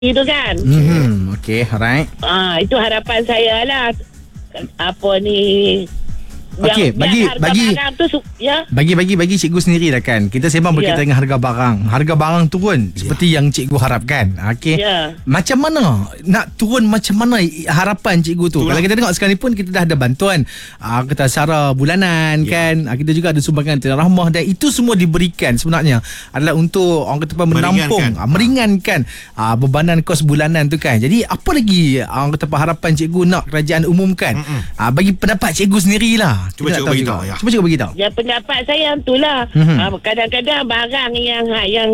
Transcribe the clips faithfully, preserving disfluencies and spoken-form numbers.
itu kan. Hmm, okey, alright. Ah, itu harapan saya lah. Apa ni? Okey, bagi bagi tu, ya? bagi bagi bagi cikgu sendiri lah kan. Kita sembang berkaitan Ya. dengan harga barang. Harga barang turun seperti yang cikgu harapkan. Okey. Ya. Macam mana nak turun, macam mana harapan cikgu tu? Itulah. Kalau kita tengok sekarang ni pun kita dah ada bantuan uh, kita sara bulanan Ya. kan. Uh, kita juga ada sumbangan Tera Rahmah dan itu semua diberikan sebenarnya adalah untuk orang kata apa, menampung, Meringankan. uh, meringankan uh, bebanan kos bulanan tu kan. Jadi apa lagi uh, orang kata apa, harapan cikgu nak kerajaan umumkan? Uh, bagi pendapat cikgu sendirilah. Cuba Kita nak cikgu tahu beritahu, juga. ya. Cuba cikgu beritahu. Ya, pendapat saya itulah. Mhm. Ah, kadang-kadang barang yang yang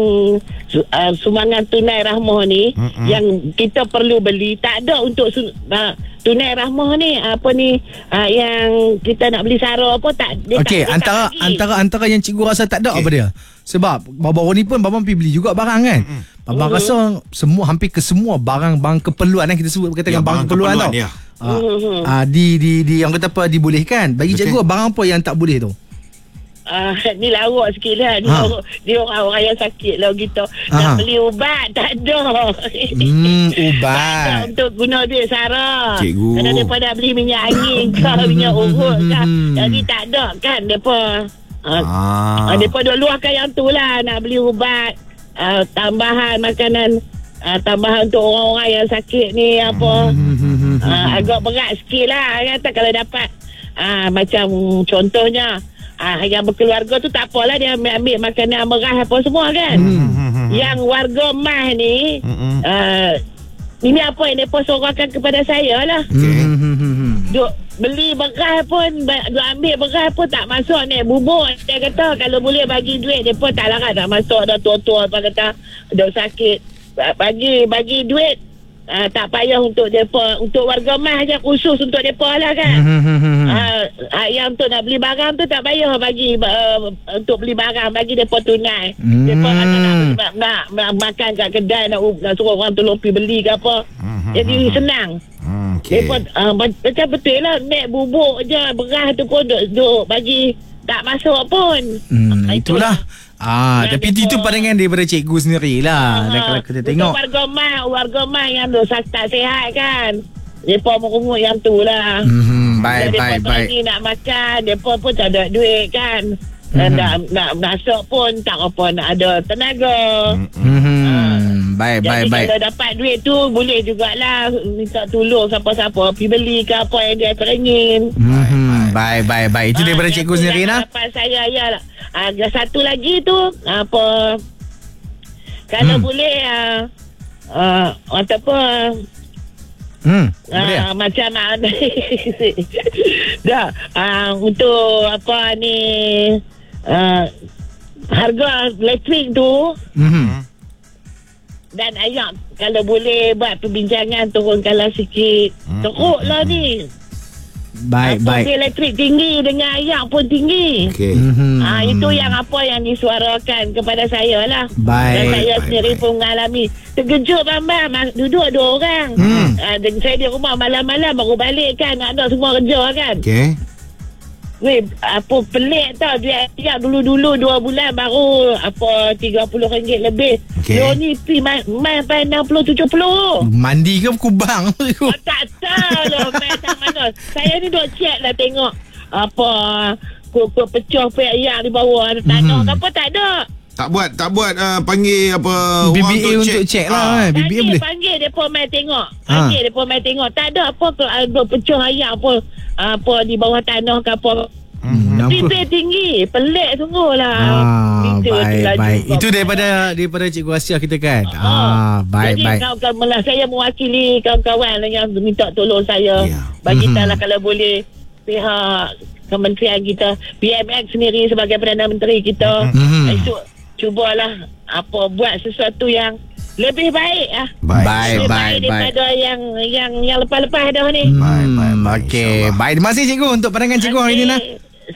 uh, sumbangan tunai rahmah ni, Mhm. yang kita perlu beli, tak ada untuk su- uh, tunai rahmah ni, apa ni, uh, yang kita nak beli sara apa, tak. dia Okey, tak, dia antara tak bagi. antara antara yang cikgu rasa tak ada Okey. apa dia? Sebab baru-baru ni pun babang pergi beli juga barang kan. Mm-hmm. Babang Mhm. rasa semua, hampir ke semua barang-barang keperluan kan, kita sebut berkaitan Ya, dengan barang barang keperluan, keperluan, tau. ya. Ah, Mhm. ah, di di di yang kata apa, dibolehkan. Bagi Betul. cikgu barang apa yang tak boleh tu? Ah, ni lawak sikit lah. Ni, Ha. orang, dia orang, orang yang sakit lah gitu. Aha. Nak beli ubat, tak ada. Hmm, Tak ada ubat. untuk guna duit sara. Cikgu. Kalau mereka nak beli minyak angin ke, minyak urut ke. Jadi tak ada kan mereka. Ah, Ah. ah. Mereka duk luahkan yang tu lah. Nak beli ubat, ah, tambahan makanan, ah, tambahan untuk orang-orang yang sakit ni apa. Ah, agak berat sikit lah. Kata kalau dapat ah, macam contohnya ah, yang berkeluarga tu tak apalah, dia ambil, ambil makanan beras apa semua kan. Hmm. Yang warga mah ni Mm-mm. uh, ini apa yang mereka sorangkan kepada saya lah. Okey. Duk beli beras pun, ba- duk ambil beras pun tak masuk ni bubur. Dia kata kalau boleh bagi duit, mereka tak larang tak masuk. Dah tua-tua apa kata duk sakit, bagi bagi duit. Uh, tak payah untuk mereka, untuk warga mah je, khusus untuk mereka lah kan. Uh, uh, yang untuk nak beli barang tu tak payah bagi uh, untuk beli barang, bagi mereka tunai. Hmm. Mereka kata nak, beli, nak, nak, nak makan kat kedai, nak, nak suruh orang tolong pergi beli ke apa. Jadi senang. Hmm, okey. Mereka uh, macam betul lah, nek bubuk je, beras tu pun duk, duk bagi tak masuk pun. Hmm, Ah, itulah. Ah, Ya, tapi dia itu pun- pandangan daripada cikgu sendirilah. Dan Ah, kalau kita untuk tengok warga mah, warga mah yang duk tak sihat kan. Mereka merungut yang tu lah. hmm, baik Mereka baik baik. pagi nak makan, mereka pun tak ada duit kan. Dan nak, nak masuk pun tak apa nak ada tenaga. Hmm, baik baik Jadi baik. kalau dapat duit tu, boleh jugalah minta tolong siapa-siapa pergi beli ke apa yang dia teringin. Hmm, baik baik baik. Itu daripada Ah, cikgu yang tu sendiri yang lah. harapan saya ialah ah, satu lagi tu apa, kalau Hmm. boleh ah, ah, apa Hmm, boleh ah, macam ah, dah ah, untuk apa ni ah, harga elektrik tu Hmm. dan ayam kalau boleh buat perbincangan turunkanlah sikit. Teruk lah ni. Baik Apa baik. dia elektrik tinggi dengan ayak pun tinggi. Okey. Hmm. Ah, itu yang apa yang disuarakan kepada saya lah. Baik, Dan saya baik, sendiri baik. pun mengalami. Terkejut Bambang, mas- duduk dua orang. Hmm. Ah, dan saya di rumah malam-malam baru balik kan, anak semua kerja kan. Okey. Weh, apa pelik tau, dia ayak dulu-dulu dua bulan baru apa tiga puluh ringgit lebih. Okey. Dia ni pi main main sampai enam puluh tujuh puluh. Mandi ke kubang? Oh, tak tahu lah main tak mana. Saya ni duk check lah tengok apa kok pecah pek ayak di bawah tanah Hmm. ke apa, tak ada. Tak buat tak buat uh, panggil apa B B orang A untuk check lah. Ah. B B A Panggil, boleh. panggil dia pun main tengok. Panggil dia pun main tengok. Tak ada apa ke ada pecah ayak apa apa di bawah tanah ke apa. Hmm, Tapi apa? pek tinggi. Pelik sungguh lah. Ah, Itu baik laju baik. kau. Itu daripada daripada Cikgu Asia kita kan. Ah, Ah, baik Jadi baik. kawan-kawan malah saya mewakili kawan-kawan yang minta tolong saya. Ya. Bagi Mhm. tahu lah kalau boleh pihak kementerian kita, P M X sendiri sebagai Perdana Menteri kita, Mhm. itu cubalah apa buat sesuatu yang lebih baik ah. Baik. Baik, Lebih baik, baik daripada yang yang yang lepas-lepas dah ni. Baik, baik, Hmm, baik, okey. insyaAllah. Baik, terima kasih cikgu untuk pandangan cikgu hari ini lah.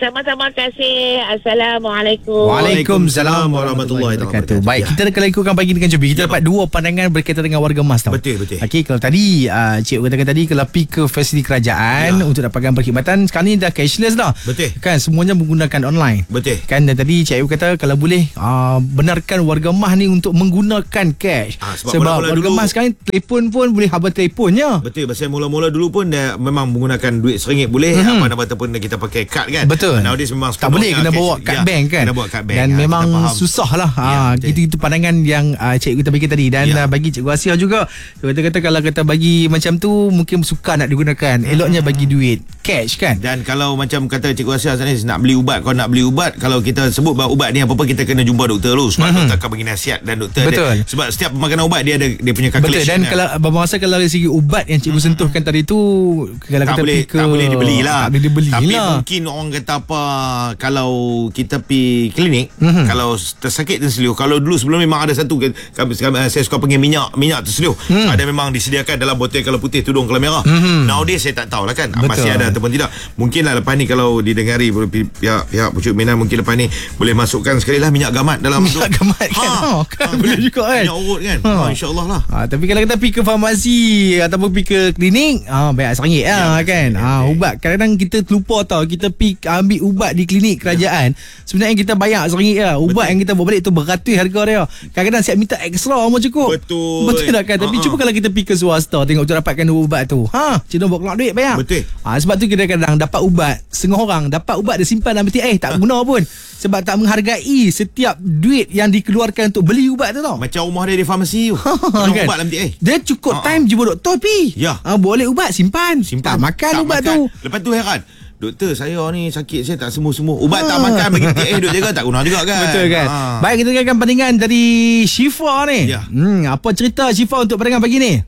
sama-sama kasih. Assalamualaikum. Waalaikumsalam warahmatullahi wabarakatuh. Baik, kita kalau ikutkan pagi dengan Joby, kita Ya, dapat dua pandangan berkaitan dengan warga emas tau. Betul, betul. Okey, kalau tadi uh, Cik katakan tadi kalau pergi ke fasiliti kerajaan Ya. untuk dapatkan perkhidmatan, sekarang ni dah cashless dah. Betul. Kan semuanya menggunakan online. Betul. Kan dan tadi Cik Ayu kata kalau boleh uh, benarkan warga emas ni untuk menggunakan cash. Ah, sebab sebab mula-mula warga dulu- emas sekarang telefon pun boleh habis telefonnya. Betul, pasal mula-mula dulu pun dia memang menggunakan duit seringgit boleh, Mhm. apa nama ataupun kita pakai kad kan. Betul. Nowadays memang Tak boleh kena sepenuhnya bawa cash. kad Ya, bank kan. Kena bawa kad bank. Dan Ah, memang kita faham. susah lah. Ya, Ha, betul. itu itu pandangan yang uh, Cik kita bagi tadi dan Ya. uh, bagi Cikgu Asia juga. Kita kata kalau kita bagi macam tu mungkin suka nak digunakan. Eloknya bagi duit cash kan. Dan kalau macam kata Cikgu Asia tadi nak beli ubat, kau nak beli ubat, kalau kita sebut bahawa ubat ni apa-apa kita kena jumpa doktor dulu sebab Mhm. doktor akan bagi nasihat dan doktor Betul. dia, sebab setiap pemakanan ubat dia ada dia punya Betul. calculation. Dan kan. kalau bermasa kalau dari segi ubat yang Cikgu sentuhkan tadi tu, kalau tak kita boleh pergi ke tak boleh dibeli lah. Tak boleh dibeli Tapi lah. mungkin orang kata apa, kalau kita pergi klinik, Mhm. kalau tersakit terseluh, kalau dulu sebelum memang ada satu kami, kami, saya suka panggil minyak minyak terseluh. Hmm. Ada memang disediakan dalam botol, kalau putih tudung kalau merah. Mhm. Nowadays saya tak tahulah kan Betul. masih ada ataupun tidak. Mungkinlah lepas ni kalau didengari pihak pihak Pucuk Minan, mungkin lepas ni boleh masukkan sekali lah minyak gamat dalam Minyak gamat kan? Oh, kan boleh juga kan? Minyak urut kan. Ha. Ha, InsyaAllah lah. Ha, tapi kalau kita pergi ke farmasi ataupun pergi ke klinik, ah banyak seringgit lah Ya, kan. ya, Ah ya. ubat kadang-kadang kita terlupa tau, kita pergi ambil ubat di klinik kerajaan. Sebenarnya kita bayar seringgit lah. Ubat Betul. yang kita bawa balik tu beratus harga dia. Kadang-kadang siap minta ekstra mau cukup. Betul. Betul tak kan? Tapi Ha-ha. cuba kalau kita pergi ke swasta tengok tu dapatkan ubat tu. Ha, cina bawa keluar duit bayar. Betul. Ha, sebab tu kadang-kadang dapat ubat, setengah orang dapat ubat dia simpan dalam peti air tak guna pun. Sebab tak menghargai setiap duit yang dikeluarkan untuk beli ubat tu tau. Macam rumah dia di farmasi tu. Penuh Kan? ubat dalam eh. Dia cukup Ha-ha. time jumpa doktor pi. Ya. Ah, boleh ubat simpan. Simpan. Tak makan Tak ubat makan. tu. Lepas tu heran, doktor saya ni sakit, saya tak sembuh-sembuh. Ubat tak Ha. makan, bagi peti air duk jaga, tak guna juga kan. Betul kan? Ha. Baik, kita dengarkan pandangan dari Syifa ni. Ya. Hmm, apa cerita Syifa untuk pandangan pagi ni?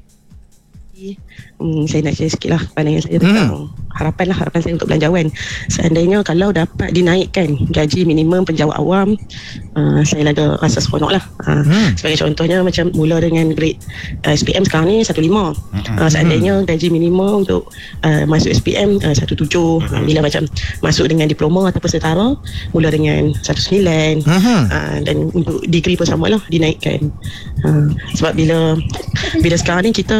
Hmm, saya nak share sikit lah pandangan saya tentang harapan lah, harapan saya untuk belanjawan. Seandainya kalau dapat dinaikkan gaji minimum penjawat awam, uh, saya ada rasa seronok lah. Uh, Hmm. Sebagai contohnya macam mula dengan grade uh, S P M sekarang ni satu lima. Uh, seandainya gaji minimum untuk uh, masuk S P M uh, satu tujuh. Uh, bila macam masuk dengan diploma ataupun setara, mula dengan satu sembilan. Mhm. Uh, dan untuk degree pun sama lah dinaikkan. Uh, sebab bila bila sekarang ni kita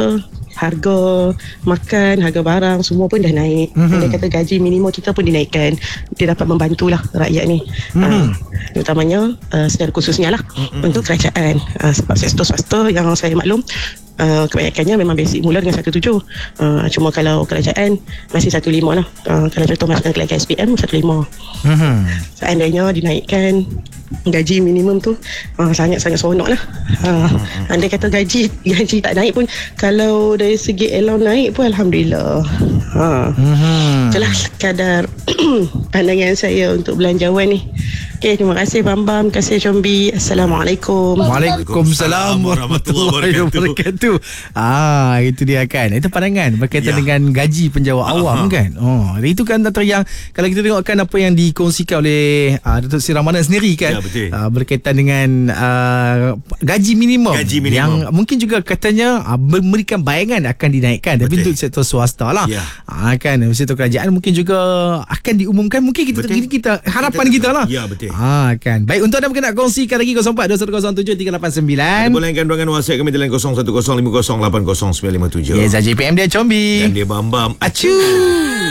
harga makan, harga barang semua pun dah naik. Mhm. Mm-hmm. Dia kata gaji minimum kita pun dinaikkan. Dia dapat membantulah rakyat ni. Mhm. Uh, terutamanya uh, secara khususnya lah mm-hmm. untuk kerajaan. Uh, sebab sektor swasta yang saya maklum Uh, kebanyakannya memang basic mula dengan satu tujuh. Uh, cuma kalau kerajaan masih satu lima lah. Uh, kalau contoh masuk ke S P M satu lima. Mhm. Seandainya dinaikkan gaji minimum tu, uh, sangat-sangat seronok lah. Uh, andai kata gaji gaji tak naik pun, kalau dari segi allowance naik pun Alhamdulillah. Uh. Mhm. Itulah sekadar pandangan saya untuk belanjawan ni. Okay, terima kasih Bam Bam, terima kasih Combi. Assalamualaikum. Waalaikumsalam warahmatullahi wabarakatuh. Ah, itu dia kan. Itu pandangan berkaitan Ya. dengan gaji penjawat Ah, awam ah. kan. Oh, itu kan antara yang kalau kita tengokkan apa yang dikongsikan oleh uh, Datuk Seri Ramadan sendiri kan. Ya, betul. Uh, berkaitan dengan uh, gaji minimum. Gaji minimum. Yang mungkin juga katanya uh, memberikan bayangan akan dinaikkan. Tapi Betul. untuk sektor swasta lah. Ya. Ah, kan. Sektor kerajaan mungkin juga akan diumumkan. Mungkin kita Betul. kita, kita harapan kita, Kita- lah. Ya, betul. Ah, kan. Baik, untuk anda mungkin nak kongsikan lagi kosong empat dua satu kosong tujuh tiga lapan sembilan. Boleh layankan ruangan WhatsApp kami di line kosong satu kosong lima kosong lapan kosong sembilan lima tujuh. Yes, J P M dia Combi. Dan dia Bam Bam. Acu.